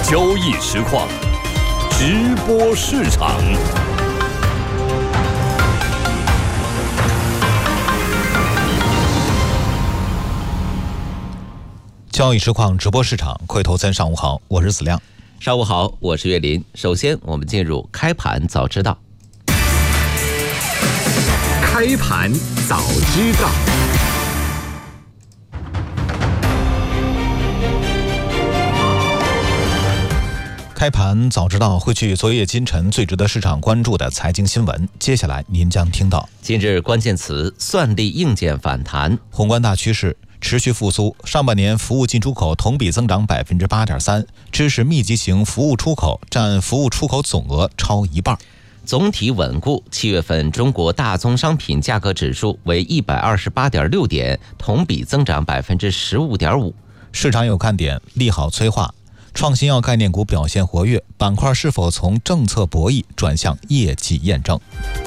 交易实况，直播市场。 交易实况直播市场，各位投资人上午好，我是子亮。 上午好，我是岳林。首先，我们进入开盘早知道。 开盘早知道。 开盘早知道汇聚昨夜今晨最值得市场关注的财经新闻，接下来您将听到： 今日关键词，算力硬件反弹， 宏观大趋势持续复苏，上半年服务进出口同比增长 8.3%， 支持密集型服务出口占服务出口总额超一半。 总体稳固，7月份中国大宗商品价格指数为 128.6 点，同比增长 15.5%。 市场有看点，利好催化，创新药概念股表现活跃，板块是否从政策博弈转向业绩验证？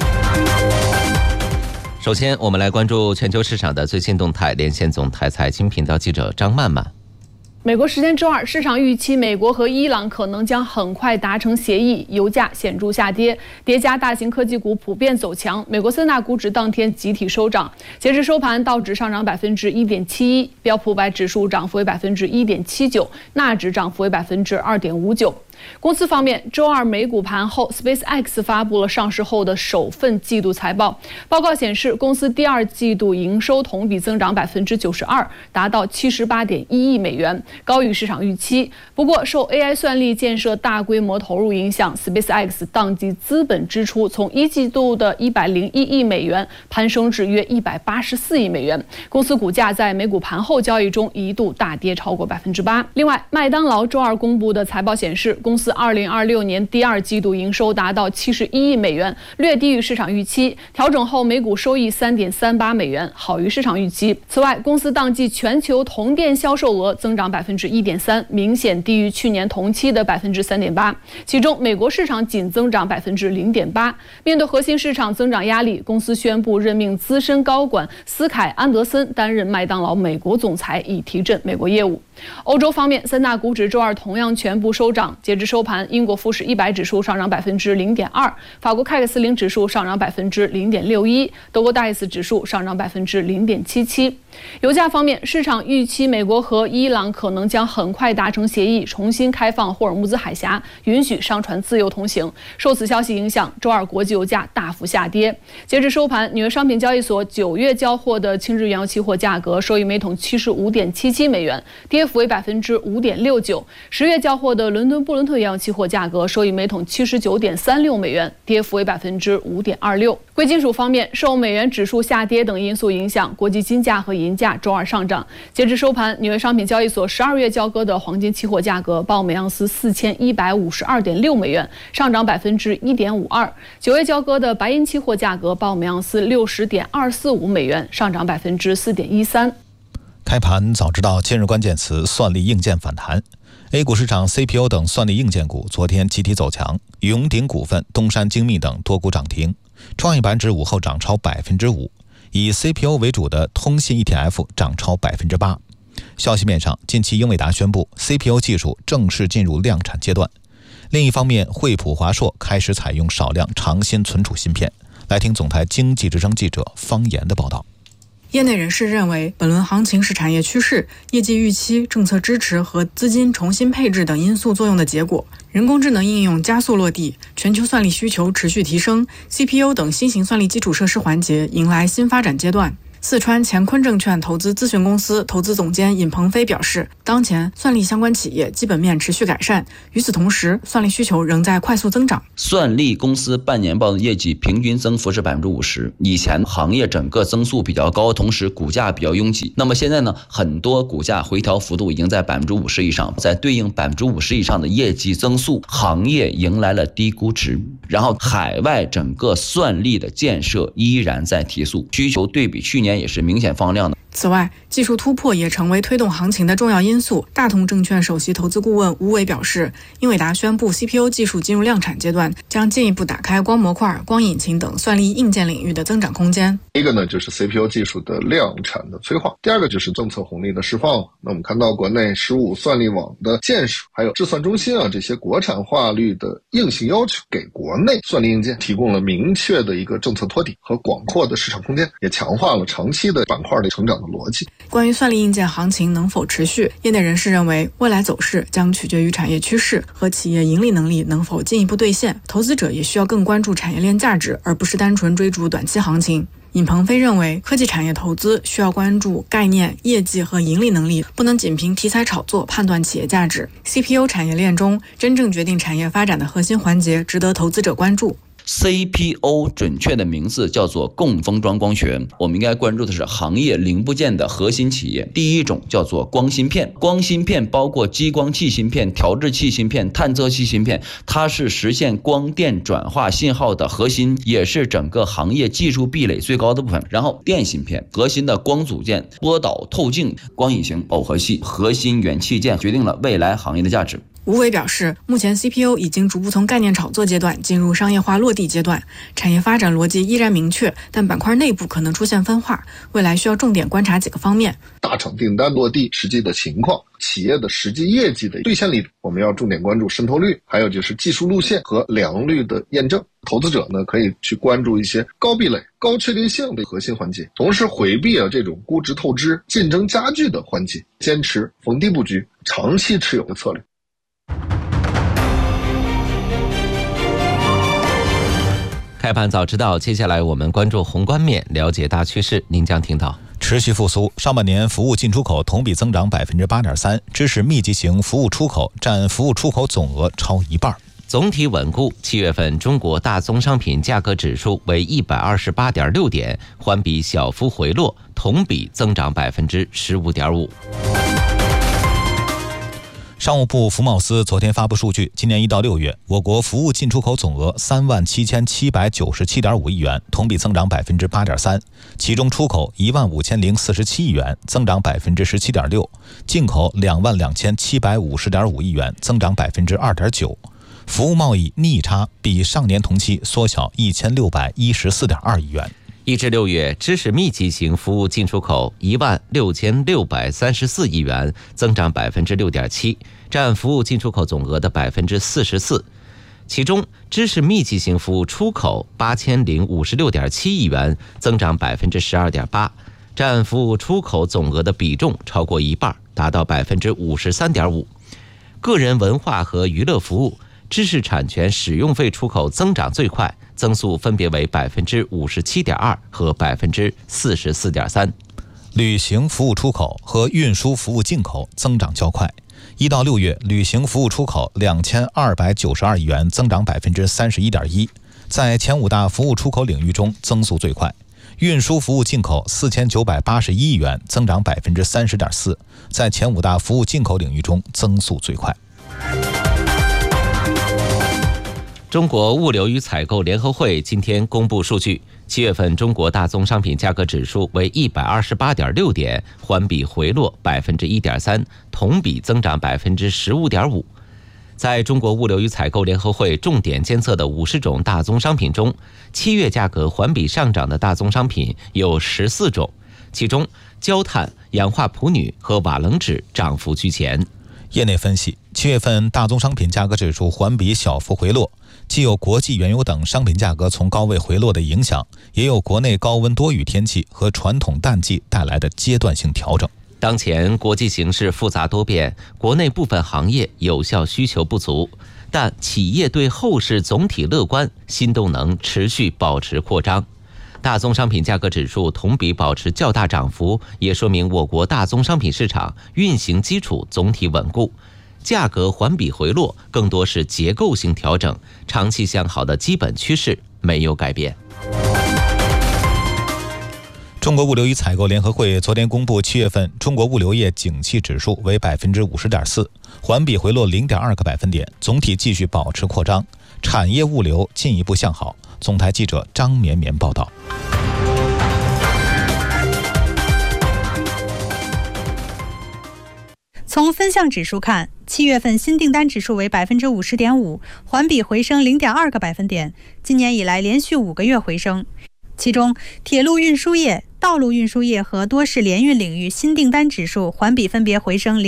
首先，我们来关注全球市场的最新动态，连线总台财经频道记者张曼曼。 美国时间周二，市场预期美国和伊朗可能将很快达成协议，油价显著下跌，叠加大型科技股普遍走强。美国三大股指当天集体收涨，截至收盘，道指上涨 1.71%， 标普500指数涨幅为 1.79%， 纳指涨幅为 2.59%。公司方面，周二美股盘后 ，SpaceX 发布了上市后的首份季度财报。报告显示，公司第二季度营收同比增长 92%， 达到78.1亿美元，高于市场预期。不过，受 AI 算力建设大规模投入影响 ，SpaceX 当季资本支出从一季度的101亿美元攀升至约184亿美元。公司股价在美股盘后交易中一度大跌超过 8%。另外，麦当劳周二公布的财报显示，公司2026年第二季度营收达到71亿美元，略低于市场预期，调整后每股收益 3.38 美元，好于市场预期。此外，公司当季全球同店销售额增长 1.3%， 明显低于去年同期的 3.8%， 其中美国市场仅增长 0.8%。面对核心市场增长压力，公司宣布任命资深高管斯凯·安德森担任麦当劳美国总裁，以提振美国业务。欧洲方面，三大股指周二同样全部收涨，截至收盘，英国富时100指数上涨 0.2%， 法国凯克斯林指数上涨 0.61%， 德国DAX指数上涨 0.77%。油价方面，市场预期美国和伊朗可能将很快达成协议，重新开放霍尔木兹海峡，允许商船自由通行。受此消息影响，周二国际油价大幅下跌。截至收盘，纽约商品交易所9月交货的轻质原油期货价格收于每桶75.77美元，跌幅为 5.69%。10月交货的伦敦布伦特原油期货价格收于每桶79.36美元，跌幅为 5.26%。贵金属方面，受美元指数下跌等因素影响，国际金价和银价周二上涨。截至收盘，纽约商品交易所12月交割的黄金期货价格报每盎司4152.6美元，上涨 1.52%。9月交割的白银期货价格报每盎司60.245美元，上涨 4.13%。 开盘早知道今日关键词，算力硬件反弹。A 股市场 CPU 等算力硬件股昨天集体走强，永鼎股份、东山精密等多股涨停，创业板指午后涨超 5%， 以 CPU 为主的通信 ETF 涨超 8%。 消息面上，近期英伟达宣布 CPU 技术正式进入量产阶段。另一方面，惠普华硕开始采用少量长芯存储芯片。来听总台经济之声记者方言的报道。 业内人士认为，本轮行情是产业趋势、业绩预期、政策支持和资金重新配置等因素作用的结果。人工智能应用加速落地，全球算力需求持续提升， CPU 等新型算力基础设施环节迎来新发展阶段。四川乾坤证券投资咨询公司投资总监尹鹏飞表示，当前算力相关企业基本面持续改善，与此同时，算力需求仍在快速增长。 算力公司半年报的业绩平均增幅是 50%， 以前行业整个增速比较高，同时股价比较拥挤。那么现在呢，很多股价回调幅度已经在 50% 以上，在对应 50% 以上的业绩增速，行业迎来了低估值。然后海外整个算力的建设依然在提速，需求对比去年也是明显放量的。 此外，技术突破也成为推动行情的重要因素。大同证券首席投资顾问吴伟表示，英伟达宣布 CPU 技术进入量产阶段，将进一步打开光模块、光引擎等算力硬件领域的增长空间。 一个呢，就是 CPU 技术的量产的催化；第二个就是政策红利的释放。那我们看到国内15算力网的建设，还有智算中心这些国产化率的硬性要求，给国内算力硬件提供了明确的一个政策托底和广阔的市场空间，也强化了长期的板块的成长的逻辑。 关于算力硬件行情能否持续，业内人士认为，未来走势将取决于产业趋势和企业盈利能力能否进一步兑现。投资者也需要更关注产业链价值，而不是单纯追逐短期行情。尹鹏飞认为，科技产业投资需要关注概念、业绩和盈利能力，不能仅凭题材炒作判断企业价值。CPU 产业链中真正决定产业发展的核心环节，值得投资者关注。 CPO 准确的名字叫做供封装光学，我们应该关注的是行业零部件的核心企业。第一种叫做光芯片，光芯片包括激光器芯片、调制器芯片、探测器芯片，它是实现光电转化信号的核心，也是整个行业技术壁垒最高的部分。然后电芯片，核心的光组件、波导透镜、光隐形耦合器、核心元器件，决定了未来行业的价值。 吴伟表示，目前 CPU 已经逐步从概念炒作阶段进入商业化落地阶段，产业发展逻辑依然明确，但板块内部可能出现分化，未来需要重点观察几个方面： 大厂订单落地实际的情况，企业的实际业绩的兑现力度，我们要重点关注渗透率，还有就是技术路线和良率的验证。投资者呢，可以去关注一些高壁垒、高确定性的核心环节，同时回避这种估值透支、竞争加剧的环节，坚持逢低布局、长期持有的策略。 开盘早知道，接下来我们关注宏观面，了解大趋势。您将听到持续复苏，上半年服务进出口同比增长 8.3%， 支持密集型服务出口占服务出口总额超一半。 总体稳固，7月份中国大宗商品价格指数为 128.6 点，环比小幅回落，同比增长 15.5%。 商务部福茂司昨天发布数据，今年1到6月，我国服务进出口总额37797.5亿元，同比增长 8.3%， 其中出口15047亿元，增长 17.6%， 进口22750.5亿元，增长 2.9%。服务贸易逆差比上年同期缩小1614.2亿元。 1至6月，知识密集型服务进出口16634亿元，增长 6.7%， 占服务进出口总额的 44%。其中，知识密集型服务出口8056.7亿元，增长 12.8%， 占服务出口总额的比重超过一半，达到 53.5%。个人文化和娱乐服务、知识产权使用费出口增长最快，增速分别为 57.2% 和 44.3%。 旅行服务出口和运输服务进口增长较快。1到6月，旅行服务出口2292亿元，增长 31.1%， 在前5大服务出口领域中增速最快。运输服务进口4981亿元，增长 30.4%， 在前5大服务进口领域中增速最快。 中国物流与采购联合会今天公布数据，7月份中国大宗商品价格指数为 128.6 点，环比回落 1.3%， 同比增长 15.5%。在中国物流与采购联合会重点监测的50种大宗商品中，7月价格环比上涨的大宗商品有14种，其中焦炭、氧化钴铝和瓦楞纸涨幅居前。 业内分析，7月份大宗商品价格指数环比小幅回落，既有国际原油等商品价格从高位回落的影响，也有国内高温多雨天气和传统淡季带来的阶段性调整。 当前国际形势复杂多变，国内部分行业有效需求不足，但企业对后市总体乐观，新动能持续保持扩张。大宗商品价格指数同比保持较大涨幅，也说明我国大宗商品市场运行基础总体稳固，价格环比回落更多是结构性调整，长期向好的基本趋势没有改变。 中国物流与采购联合会昨天公布7月份中国物流业景气指数为 50.4%， 环比回落 0.2个百分点，总体继续保持扩张，产业物流进一步向好。总台记者张绵绵报道。 从分项指数看，7月份新订单指数为 50.5%， 环比回升 0.2个百分点，今年以来连续5个月回升。其中，铁路运输业、道路运输业和多式联运领域新订单指数环比分别回升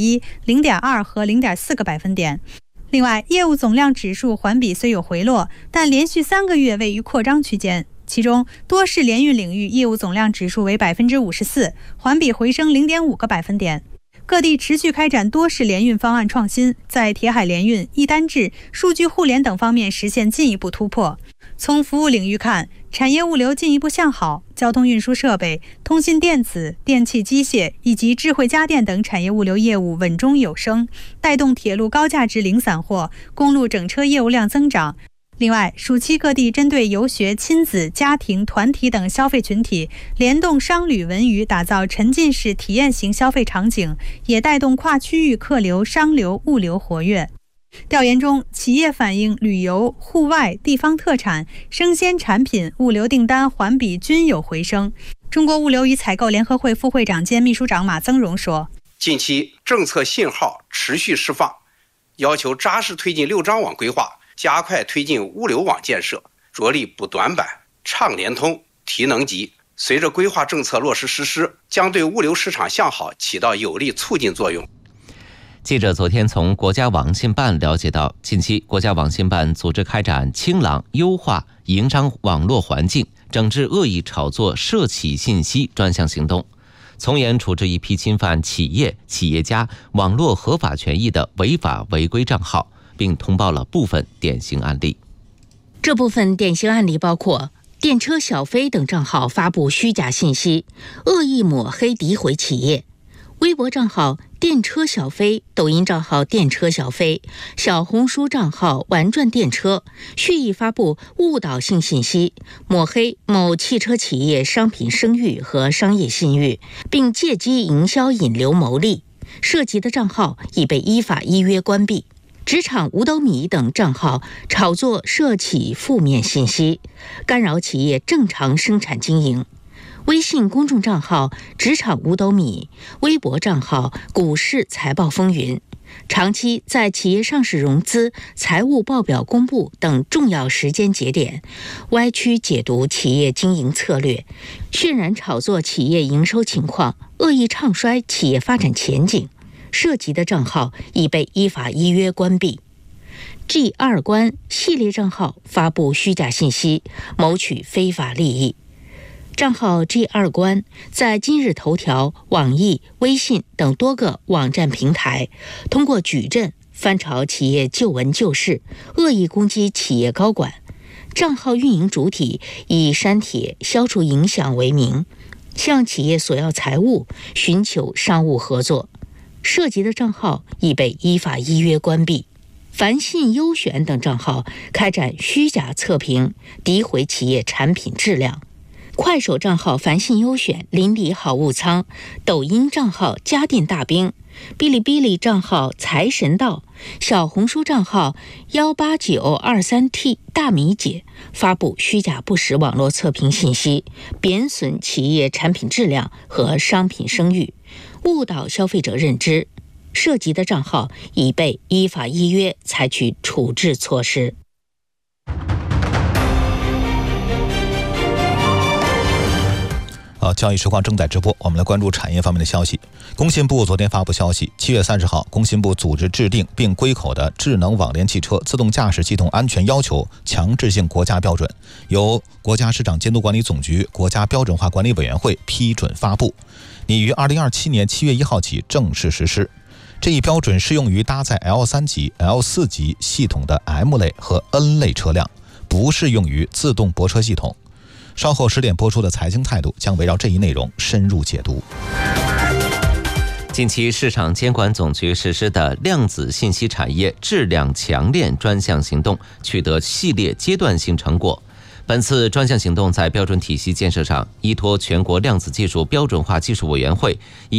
0.1、0.2和 0.4个百分点。另外，业务总量指数环比虽有回落，但连续3个月位于扩张区间。其中，多式联运领域业务总量指数为 54%， 环比回升 0.5个百分点。各地持续开展多式联运方案创新，在铁海联运、一单制、数据互联等方面实现进一步突破。从服务领域看，产业物流进一步向好，交通运输设备、通信电子、电气机械以及智慧家电等产业物流业务稳中有升，带动铁路高价值零散货、公路整车业务量增长。另外，暑期各地针对游学、亲子、家庭、团体等消费群体，联动商旅文娱，打造沉浸式体验型消费场景，也带动跨区域客流、商流、物流活跃。调研中，企业反映旅游、户外、地方特产、生鲜产品物流订单环比均有回升。中国物流与采购联合会副会长兼秘书长马增荣说： 近期政策信号持续释放，要求扎实推进6张网规划，加快推进物流网建设，着力补短板、畅联通、提能级。随着规划政策落实实施，将对物流市场向好起到有力促进作用。 记者昨天从国家网信办了解到，近期国家网信办组织开展清朗优化营商网络环境，整治恶意炒作涉企信息专项行动，从严处置一批侵犯企业、企业家网络合法权益的违法违规账号，并通报了部分典型案例。 这部分典型案例包括电车小飞等账号发布虚假信息，恶意抹黑诋毁企业；微博账号电车小飞、抖音账号电车小飞、小红书账号玩转电车，蓄意发布误导性信息，抹黑某汽车企业商品声誉和商业信誉，并借机营销引流牟利。涉及的账号已被依法依约关闭。职场五斗米等账号炒作涉企负面信息，干扰企业正常生产经营。微信公众账号职场五斗米，微博账号股市财报风云，长期在企业上市融资、财务报表公布等重要时间节点，歪曲解读企业经营策略，渲染炒作企业营收情况，恶意唱衰企业发展前景。涉及的账号已被依法依约关闭。G2关系列账号发布虚假信息，谋取非法利益。账号 G2关在今日头条、网易、微信等多个网站平台，通过矩阵翻炒企业旧闻旧事，恶意攻击企业高管。账号运营主体以删帖、消除影响为名，向企业索要财物，寻求商务合作。涉及的账号已被依法依约关闭。凡信优选等账号开展虚假测评，诋毁企业产品质量。快手账号凡信优选邻里好物仓，抖音账号家电大兵，哔哩哔哩账号财神到，小红书账号18923T 大米姐发布虚假不实网络测评信息，贬损企业产品质量和商品声誉，误导消费者认知。涉及的账号已被依法依约采取处置措施。 交易实况正在直播，我们来关注产业方面的消息。工信部昨天发布消息，7月30号，工信部组织制定并归口的智能网联汽车自动驾驶系统安全要求强制性国家标准，由国家市场监督管理总局国家标准化管理委员会批准发布，拟于2027年7月1号起正式实施。这一标准适用于搭载 L3级、L4级系统的 M 类和 N 类车辆，不适用于自动泊车系统。稍后10点播出的财经态度将围绕这一内容深入解读。 近期市场监管总局实施的量子信息产业质量强链专项行动取得系列阶段性成果。本次专项行动在标准体系建设上依托全国量子技术标准化技术委员会